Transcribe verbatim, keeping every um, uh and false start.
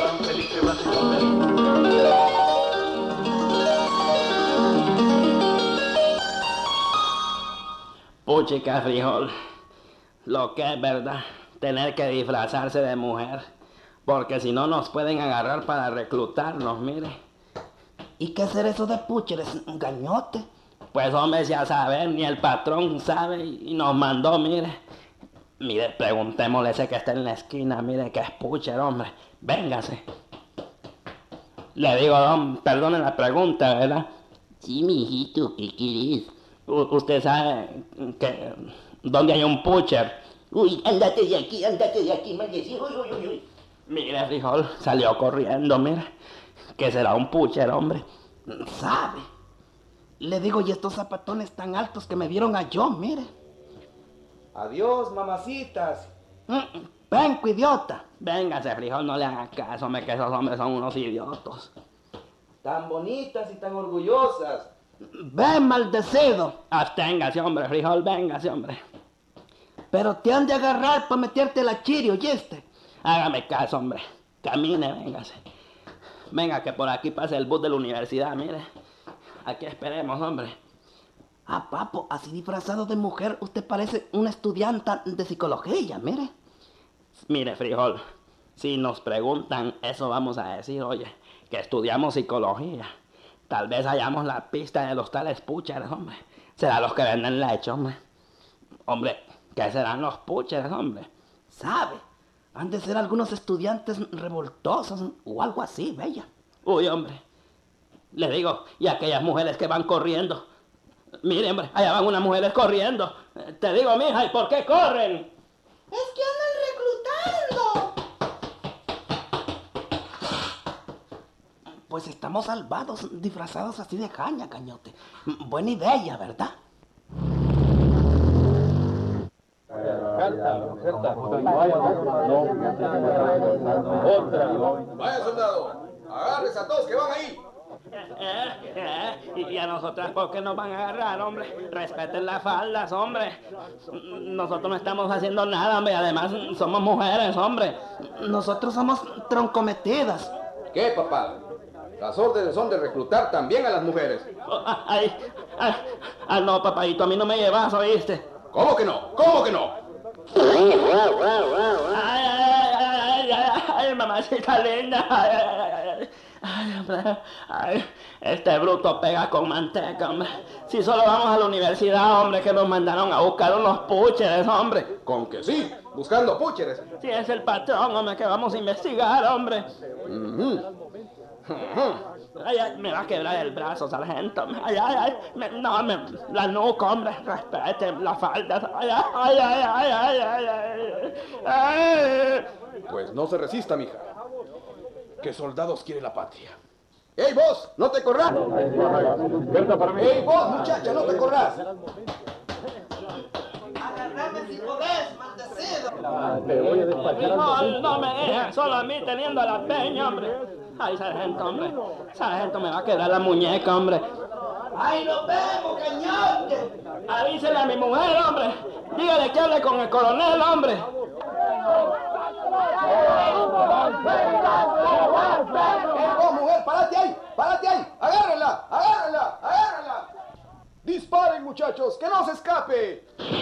tan feliz que vas a comer. Puchica frijol, lo que es verdad, tener que disfrazarse de mujer, porque si no nos pueden agarrar para reclutarnos, mire. ¿Y qué hacer eso de pucheres, gañote? Pues hombre, ya saben, ni el patrón sabe y nos mandó, mire. Mire, preguntémosle ese que está en la esquina, mire, que es pucher, hombre. Véngase. Le digo, don, perdone la pregunta, ¿verdad? Sí, mijito, ¿qué querés? U- usted sabe que dónde hay un pucher. Uy, andate de aquí, andate de aquí, maldecir. Uy, uy, uy, uy. Mire, frijol, salió corriendo, mire. Que será un pucher, hombre. ¿Sabe? Le digo, y estos zapatones tan altos que me vieron a yo, mire. Adiós, mamacitas. Mm, Penco, idiota. Véngase, frijol, no le haga caso, hombre, que esos hombres son unos idiotos. Tan bonitas y tan orgullosas. Ven, maldecido. Absténgase, hombre, frijol, véngase, hombre. Pero te han de agarrar para meterte la chiri, ¿oíste? Hágame caso, hombre. Camine, véngase. Venga, que por aquí pase el bus de la universidad, mire. Aquí esperemos, hombre. Ah, papo, así disfrazado de mujer, usted parece una estudiante de psicología, mire. Mire, frijol, si nos preguntan, eso vamos a decir, oye, que estudiamos psicología. Tal vez hallamos la pista de los tales pucheres, hombre. Serán los que venden leche, hombre. Hombre, ¿qué serán los pucheres, hombre? ¿Sabe? Han de ser algunos estudiantes revoltosos o algo así, bella. Uy, hombre. Le digo, y aquellas mujeres que van corriendo. Mire, hombre, allá van unas mujeres corriendo. Eh, Te digo, mija, ¿y por qué corren? Es que andan reclutando. Pues estamos salvados, disfrazados así de caña, cañote. Buena idea, ¿verdad? Vaya, soldado. Agarres a todos que van ahí. Eh, eh, y a nosotras, ¿por qué nos van a agarrar, hombre? Respeten las faldas, hombre. Nosotros no estamos haciendo nada, hombre. Además, somos mujeres, hombre. Nosotros somos troncometidas. ¿Qué, papá? Las órdenes son de reclutar también a las mujeres. Oh, ay, ay, ah, no, papadito, a mí no me llevas, ¿oíste? ¿Cómo que no? ¿Cómo que no? Ay, ay, ay, ay, ay, ay, mamacita linda. Ay, ay, ay, ay. Ay, hombre, ay, este bruto pega con manteca, hombre. Si solo vamos a la universidad, hombre, que nos mandaron a buscar unos pucheres, hombre. Con que sí, buscando pucheres. Si es el patrón, hombre, que vamos a investigar, hombre. Ujú. Ay, ay, me va a quebrar el brazo, sargento. Ay, ay, ay, me- no, me, la nuca, hombre, respete la falda. Ay, ay, ay, ay, ay, ay, ay, ay, ay. Pues no se resista, mija. Que soldados quiere la patria. ¡Ey, vos! ¡No te corras! ¡Ey, vos, muchacha! ¡No te corras! Agarrame si podés, maldecido. No, no me dejes, solo a mí teniendo la peña, hombre. Ay, sargento, hombre. Sargento, me va a quedar la muñeca, hombre. ¡Ay, nos vemos, cañote! Avísele a mi mujer, hombre. Dígale que hable con el coronel, hombre. ¡Ey, vos, mujer! ¡Párate ahí! ¡Párate ahí! ¡Agárrenla! ¡Agárrenla! ¡Agárrenla! ¡Disparen, muchachos! ¡Que no se escape!